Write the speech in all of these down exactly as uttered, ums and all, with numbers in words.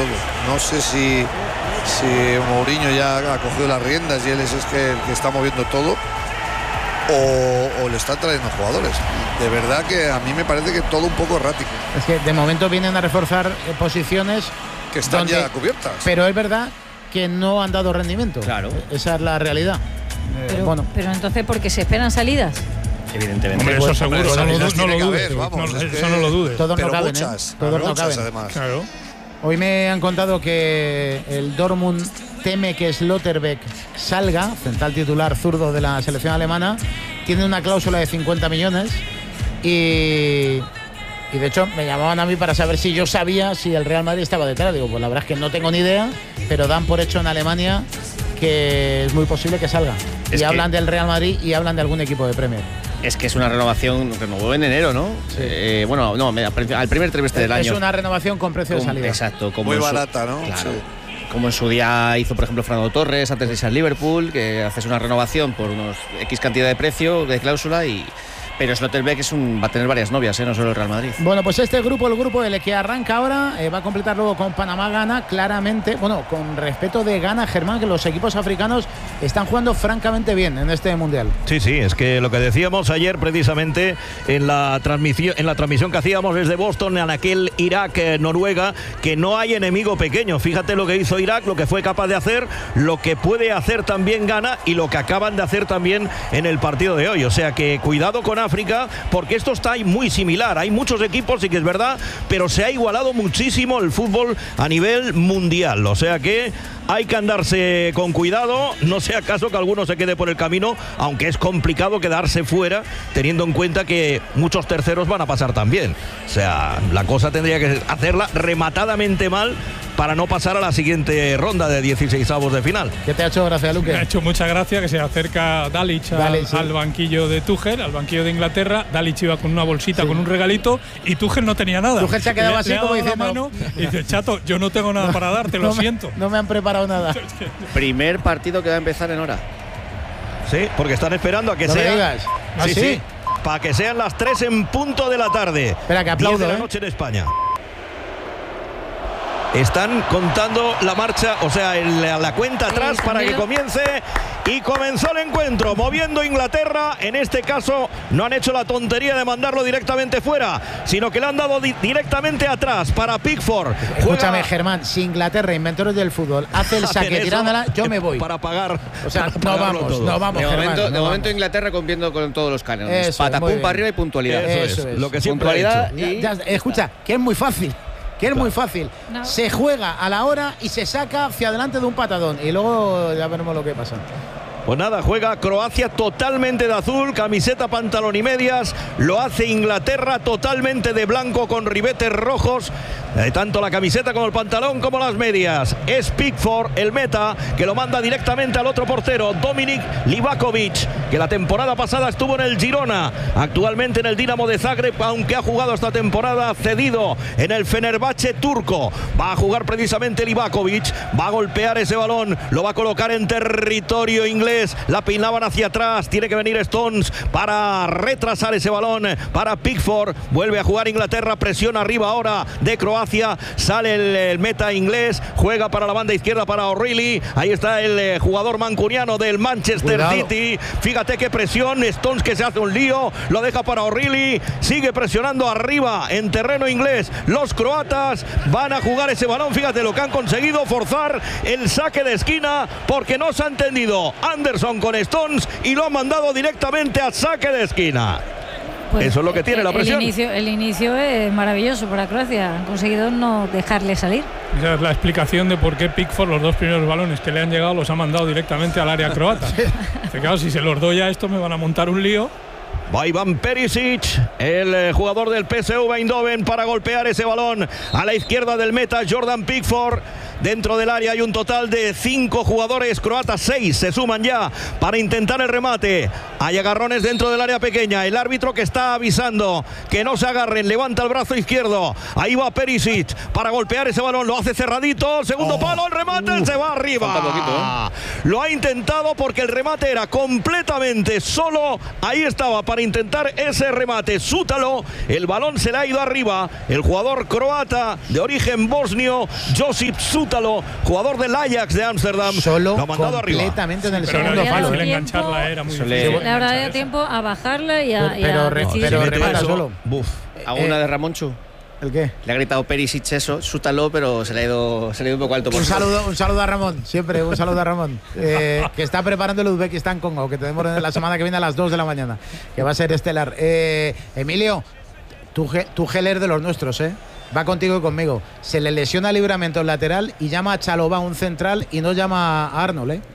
todo. No sé si, si Mourinho ya ha cogido las riendas y él es, es que el que está moviendo todo, o, o le está trayendo jugadores. De verdad que a mí me parece que todo un poco errático. Es que de momento vienen a reforzar eh, posiciones que están donde, ya cubiertas. Pero es verdad que no han dado rendimiento. Claro. Esa es la realidad. Pero, eh, bueno. pero entonces, ¿por qué se esperan salidas? Evidentemente. Hombre, eso Pues, seguro, hombre, no, lo, salidas no lo tiene que dudes. haber, vamos, no, es eso que- no lo dudes. Todos pero no caben, muchas, ¿eh? Todos no muchas, caben. además. Claro. Hoy me han contado que el Dortmund teme que Slotterbeck salga, central titular zurdo de la selección alemana. Tiene una cláusula de cincuenta millones y, y de hecho me llamaban a mí para saber si yo sabía si el Real Madrid estaba detrás. Digo, pues la verdad es que no tengo ni idea, pero dan por hecho en Alemania que es muy posible que salga. Es y que- hablan del Real Madrid y hablan de algún equipo de Premier. Es que es una renovación, renovó en enero, ¿no? Sí. Eh, bueno, no, me- al primer trimestre del Es año. una renovación con precio de Como- salida. Exacto. Como Muy en su- barata, ¿no? Claro. Sí. Como en su día hizo, por ejemplo, Fernando Torres antes de irse al Liverpool, que haces una renovación por unos X cantidad de precio, de cláusula, y pero Slotterbeck es un, va a tener varias novias, ¿eh? No solo el Real Madrid. Bueno, pues este grupo, el grupo L que arranca ahora, eh, va a completar luego con Panamá, Ghana, claramente, bueno, con respeto de Ghana, Germán, que los equipos africanos están jugando francamente bien en este Mundial. Sí, sí, es que lo que decíamos ayer precisamente en la transmisión, en la transmisión que hacíamos desde Boston, en aquel Irak-Noruega, que no hay enemigo pequeño. Fíjate lo que hizo Irak, lo que fue capaz de hacer, lo que puede hacer también Ghana y lo que acaban de hacer también en el partido de hoy. O sea que cuidado con África, porque esto está muy similar. Hay muchos equipos, sí que es verdad, pero se ha igualado muchísimo el fútbol a nivel mundial. O sea que hay que andarse con cuidado, no sea caso que alguno se quede por el camino, aunque es complicado quedarse fuera, teniendo en cuenta que muchos terceros van a pasar también. O sea, la cosa tendría que hacerla rematadamente mal para no pasar a la siguiente ronda de dieciseisavos de final. ¿Qué te ha hecho gracia, Luque? Me ha hecho mucha gracia que se acerca Dalic, a- Dalic, sí. al banquillo de Tuchel, al banquillo de Inglaterra. Dalic iba con una bolsita, sí, con un regalito, y Tuchel no tenía nada. Tuchel se ha quedado Le- así le ha como dado la diciendo- mano y dice, chato, yo no tengo nada para darte, lo no me- siento. No me han preparado nada. Primer partido que va a empezar en hora. Sí, porque están esperando a que No me sea. digas. ¿Ah, sí, sí? sí. Para que sean las tres en punto de la tarde. Espera, que aplaudo, diez de la ¿eh? noche en España. Están contando la marcha, o sea, el- la cuenta Sí, atrás para que Camilo. comience. Y comenzó el encuentro, moviendo Inglaterra. En este caso, no han hecho la tontería de mandarlo directamente fuera, sino que le han dado di- directamente atrás para Pickford. Escúchame, Juega- Germán, si Inglaterra, inventores del fútbol, hace el Hacen saque eso tirándola, yo me voy. Para pagar. O sea, para no pagarlo vamos, todo. no vamos, De Germán. momento, no de momento vamos. Inglaterra cumpliendo con todos los cánones. Eso es, muy Patapum bien. para arriba y puntualidad. Eso, Eso es, es. lo que siempre ha Puntualidad hecho. y Ya- ya- escucha, que es muy fácil. Que es muy fácil. No. Se juega a la hora y se saca hacia adelante de un patadón. Y luego ya veremos lo que pasa. Pues nada, juega Croacia totalmente de azul, camiseta, pantalón y medias. Lo hace Inglaterra totalmente de blanco con ribetes rojos. Eh, tanto la camiseta como el pantalón como las medias. Es Pickford, el meta, que lo manda directamente al otro portero, Dominik Livakovic, que la temporada pasada estuvo en el Girona, actualmente en el Dinamo de Zagreb, aunque ha jugado esta temporada cedido en el Fenerbahce turco. Va a jugar precisamente Livakovic, va a golpear ese balón, lo va a colocar en territorio inglés. La peinaban hacia atrás, tiene que venir Stones para retrasar ese balón para Pickford. Vuelve a jugar Inglaterra, presión arriba ahora de Croacia. Sale el, el meta inglés, juega para la banda izquierda para O'Reilly. Ahí está el eh, jugador mancuniano del Manchester Cuidado. City. Fíjate qué presión, Stones que se hace un lío, lo deja para O'Reilly, sigue presionando arriba en terreno inglés. Los croatas van a jugar ese balón, fíjate lo que han conseguido, forzar el saque de esquina porque no se ha entendido Anderson con Stones y lo han mandado directamente a saque de esquina. Pues, Eso es lo que tiene el- la presión. El inicio, el inicio es maravilloso para Croacia. Han conseguido no dejarle salir. Esa es la explicación de por qué Pickford los dos primeros balones que le han llegado los ha mandado directamente al área croata. Dice, claro, si se los doy a esto me van a montar un lío. Va Ivan Perisic, el eh, jugador del P S V Eindhoven, para golpear ese balón a la izquierda del meta Jordan Pickford. dentro del área. Hay un total de cinco jugadores croatas, seis se suman ya para intentar el remate. Hay agarrones dentro del área pequeña. El árbitro que está avisando que no se agarren, levanta el brazo izquierdo. Ahí va Perisic para golpear ese balón, lo hace cerradito. Segundo oh. palo, el remate, uh, se va arriba. Poquito, ¿eh? Lo ha intentado porque el remate era completamente solo. Ahí estaba para intentar ese remate Sútalo. El balón se le ha ido arriba. El jugador croata de origen bosnio, Josip Sútalo, jugador del Ajax de Ámsterdam, solo lo ha mandado completamente arriba. en el sí, segundo palo. ¿eh? Engancharla era muy difícil. Le habrá dado tiempo a bajarla y a. Pero, pero, y a re, pero remata solo. Buf. ¿A una de Ramonchu? ¿El qué? Le ha gritado Perisic eso, Sútalo, pero se le ha ido, se le ha ido un poco alto. Por un saludo, un saludo a Ramón, siempre un saludo a Ramón, eh, que está preparando el Uzbekistán-Congo, que tenemos la semana que viene a las dos de la mañana, que va a ser estelar. Eh, Emilio, tu, tu Geller de los nuestros, ¿eh? Va contigo y conmigo. Se le lesiona el Livramento lateral y llama a Chalobah, un central, y no llama a Arnold, ¿eh?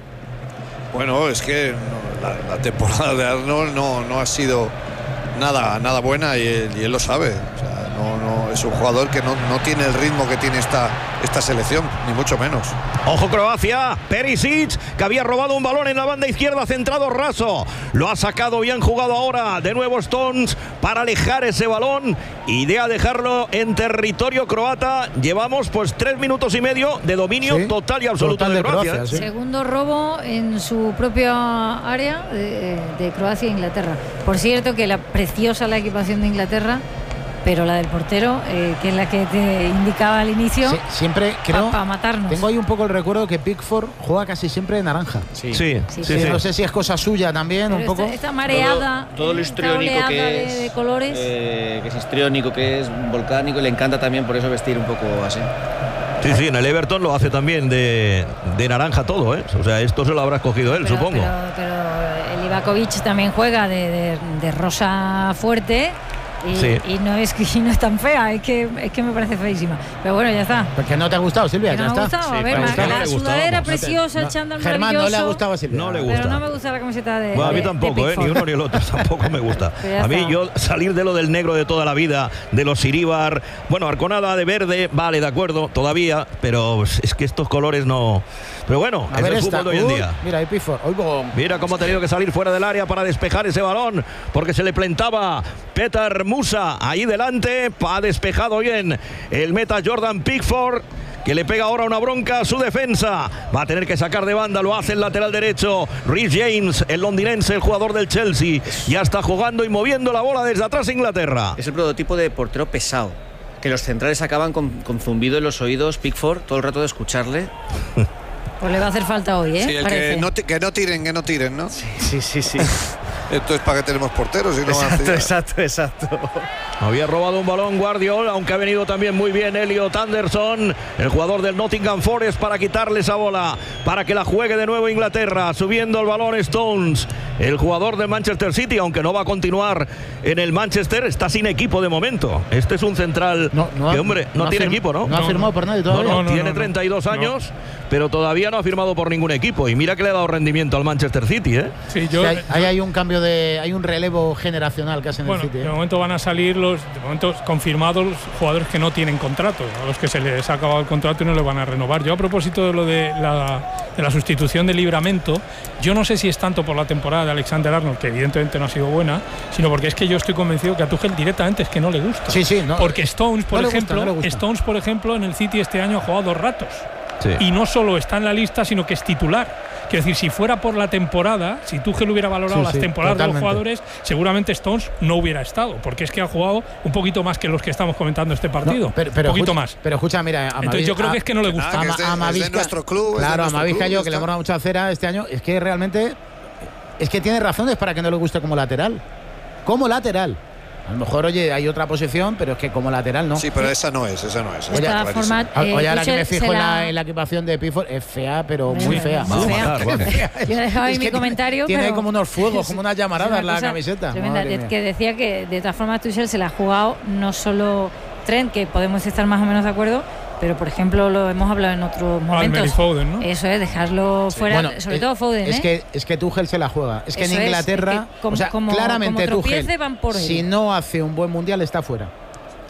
Bueno, es que no, la, la temporada de Arnold no, no ha sido nada, nada buena y él, y él lo sabe. O sea, no, no, es un jugador que no, no tiene el ritmo que tiene esta, esta selección, ni mucho menos. Ojo Croacia, Perisic, que había robado un balón en la banda izquierda, centrado raso. Lo ha sacado bien jugado ahora. De nuevo Stones para alejar ese balón. Idea dejarlo en territorio croata. Llevamos pues tres minutos y medio de dominio sí, total y absoluto total de, de Croacia. Croacia sí. Segundo robo en su propia área de, de Croacia e Inglaterra. Por cierto que la preciosa la equipación de Inglaterra, pero la del portero, eh, que es la que te indicaba al inicio, sí, siempre creo, para matarnos. Tengo ahí un poco el recuerdo que Pickford juega casi siempre de naranja. Sí, sí, sí, sí, sí. sí. No sé si es cosa suya también, pero un esta, poco. Esta mareada, todo, todo lo histriónico que es, de, de colores. Eh, que es histriónico, que es volcánico, y le encanta también por eso vestir un poco así. Sí, sí, en el Everton lo hace también de, de naranja todo, ¿eh? O sea, esto se lo habrá escogido él, pero, supongo. Pero, pero el Ivakovic también juega de, de, de rosa fuerte. Y, sí. y, no es, y no es tan fea, es que, es que me parece feísima. Pero bueno, ya está. Porque no te ha gustado, Silvia, ya no está. Me ha gustado. Sí, a ver, me la, la, la sudadera no preciosa, no, el chándal Germán, maravilloso. no le ha gustado a Silvia. No le gusta. Pero no me gusta la camiseta de. Bueno, a mí de, tampoco, de ¿eh? Ni uno ni el otro tampoco me gusta. A mí, yo salir de lo del negro de toda la vida, de los Siribar, bueno, Arconada de verde, vale, de acuerdo, todavía, pero es que estos colores no. Pero bueno, a es ver el esta. fútbol de hoy en día. Mira, ahí Pickford. Mira cómo ha tenido que salir fuera del área para despejar ese balón, porque se le plantaba Petar Musa ahí delante. Ha despejado bien el meta Jordan Pickford, que le pega ahora una bronca a su defensa. Va a tener que sacar de banda, lo hace el lateral derecho Reece James, el londinense, el jugador del Chelsea. Ya está jugando y moviendo la bola desde atrás Inglaterra. Es el prototipo de portero pesado, que los centrales acaban con, con zumbido en los oídos. Pickford, todo el rato de escucharle. Pues le va a hacer falta hoy, ¿eh? Sí, el que, no que no tiren, que no tiren, ¿no? Sí, sí, sí, sí. Esto es para que tenemos porteros y no exacto, van a exacto, exacto. Había robado un balón Guardiola, aunque ha venido también muy bien Elliot Anderson, el jugador del Nottingham Forest, para quitarle esa bola, para que la juegue de nuevo Inglaterra. Subiendo el balón Stones, el jugador del Manchester City, aunque no va a continuar en el Manchester, está sin equipo de momento. Este es un central no, no que, ha, hombre, no, no tiene equipo, ¿no? No ha firmado por nadie todavía. No, no, tiene treinta y dos años, pero todavía no ha firmado por ningún equipo. Y mira que le ha dado rendimiento al Manchester City, ¿eh? Sí, yo, sí, hay, hay, hay un cambio de, hay un relevo generacional casi en bueno, el City. ¿eh? De momento van a salir los, de momento confirmados los jugadores que no tienen contrato, a los que se les ha acabado el contrato y no le van a renovar. Yo a propósito de lo de la, de la sustitución de Livramento, yo no sé si es tanto por la temporada de Alexander Arnold, que evidentemente no ha sido buena, sino porque es que yo estoy convencido que a Tuchel directamente es que no le gusta. Sí, sí, no, porque Stones, por no ejemplo, gusta, no Stones, por ejemplo, en el City este año ha jugado dos ratos. Sí. Y no solo está en la lista, sino que es titular. Quiero decir, si fuera por la temporada, si Tuchel hubiera valorado sí, las sí, temporadas totalmente. de los jugadores, seguramente Stones no hubiera estado, porque es que ha jugado un poquito más que los que estamos comentando este partido. No, pero, pero un poquito escucha, más. Pero escucha, mira, a Entonces yo creo a, que es que no le gusta. Ah, que es de, a Mavisca, es de nuestro club. Claro, a Mavisca yo, club, que le hemos dado mucha cera este año, es que realmente es que tiene razones para que no le guste como lateral. Como lateral. A lo mejor, oye, hay otra posición, pero es que como lateral no. Sí, pero esa no es, esa no es. Oye, forma, eh, oye ahora que me fijo la... en, la, en la equipación de Pickford, es fea, pero muy bueno, fea. Muy fea. fea. Fea. Yo he dejado ahí mi comentario. Tiene pero... como unos fuegos, como unas llamaradas una la camiseta. Tremenda, que decía que de todas formas Tuchel se la ha jugado no solo Trent, que podemos estar más o menos de acuerdo, pero por ejemplo lo hemos hablado en otros momentos. Foden, ¿no? Eso es, dejarlo sí. fuera, bueno, sobre es, todo Foden. Es ¿eh? que es que Tuchel se la juega. Es que Eso en Inglaterra, es, es que como, o sea, como, claramente como Tuchel, van por él. si no hace un buen mundial está fuera.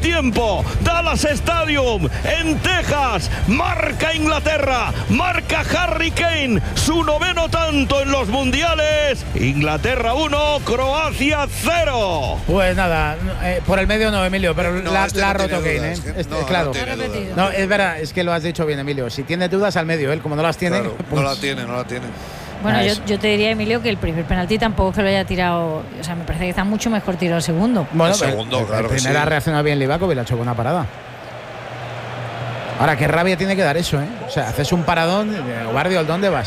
tiempo. Dallas Stadium en Texas. Marca Inglaterra. Marca Harry Kane. Su noveno tanto en los mundiales. Inglaterra uno, Croacia cero. Pues nada, eh, por el medio no, Emilio, pero No, la, este la ha no roto tiene Kane, dudas, ¿eh? que- Este- no, claro. no tiene Lo ha dudas. repetido. No, es verdad, es que lo has dicho bien, Emilio. Si tiene dudas al medio, él como no las tiene, Claro, pues- no la tiene, no la tiene. Bueno, Ah, yo, eso. yo te diría, Emilio, que el primer penalti tampoco es que lo haya tirado. O sea, me parece que está mucho mejor tirado el segundo. Bueno, El segundo, pero- claro el que primero ha sí. reaccionado bien Livakovic, le ha hecho buena parada. Ahora, qué rabia tiene que dar eso, ¿eh? O sea, haces un paradón, eh, Guardiola, ¿dónde vas?